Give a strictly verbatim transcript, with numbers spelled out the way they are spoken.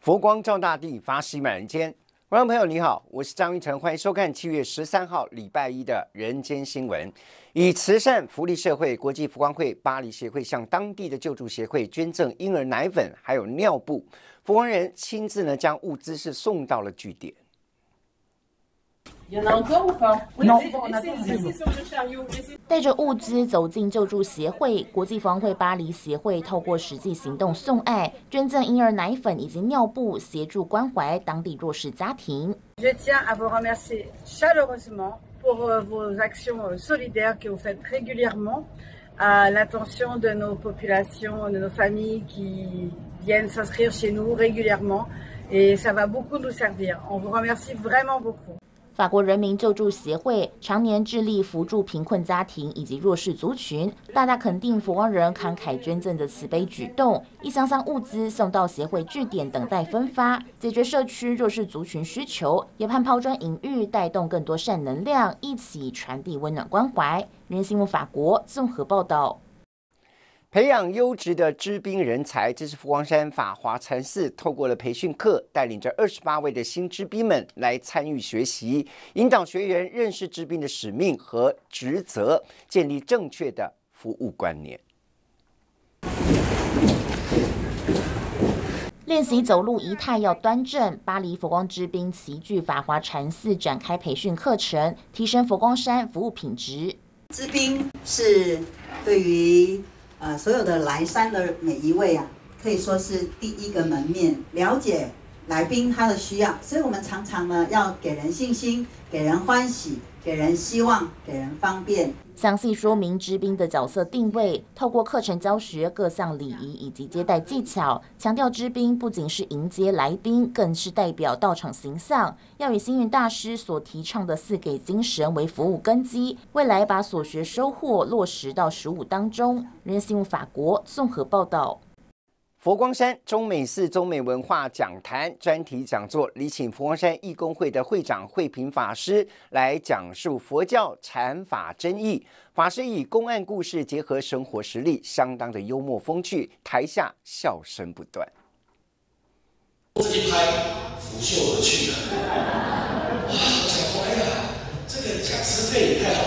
佛光照大地，法喜满人间。观众朋友你好，我是张玉成，欢迎收看七月十三号礼拜一的人间新闻。以慈善福利社会国际佛光会巴黎协会向当地的救助协会捐赠婴儿奶粉还有尿布，佛光人亲自呢将物资是送到了据点。 带着物资走进救助协会，国际佛光会巴黎协会透过实际行动送爱，捐赠婴儿奶粉以及尿布，协助关怀当地弱势家庭。 Je tiens à vous remercier chaleureusement pour vos actions solidaires que vous faites régulièrement à l'attention de nos populations, de nos familles qui viennent s'inscrire chez nous régulièrement, et ça va beaucoup nous servir. On vous remercie vraiment beaucoup. 法国人民救助协会常年致力扶助贫困家庭以及弱势族群，大大肯定佛光人慷慨捐赠的慈悲举动，一箱箱物资送到协会据点等待分发，解决社区弱势族群需求，也盼抛砖引玉，带动更多善能量，一起传递温暖关怀。人间新闻法国综合报道。 培养优质的知兵人才，这是佛光山法华禅寺透过了培训课，带领着二十八位的新知兵们来参与学习，引导学员认识知兵的使命和职责，建立正确的服务观念。 练习走路仪态要端正，巴黎佛光知兵齐聚法华禅寺展开培训课程，提升佛光山服务品质。 知兵是对于呃，所有的来山的每一位啊，可以说是第一个门面，了解来宾他的需要，所以我们常常呢要给人信心，给人欢喜，给人希望，给人方便。 详细说明知兵的角色定位，透过课程教学各项礼仪以及接待技巧，强调知兵不仅是迎接来宾，更是代表道场形象，要以星云大师所提倡的四给精神为服务根基，未来把所学收获落实到实务当中。人间新闻法国综合报道。 佛光山中美寺中美文化讲坛专题讲座，礼请佛光山义工会的会长慧平法师来讲述佛教禅法真义。法师以公案故事结合生活实例，相当的幽默风趣，台下笑声不断。 这一拍拂袖而去了。哇，我想说，哎呀，这个讲师费也太好